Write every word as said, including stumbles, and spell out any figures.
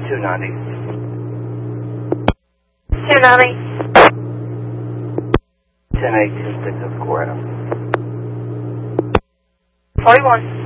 two ninety. two ninety. ten eighteen, six oh four. forty-one.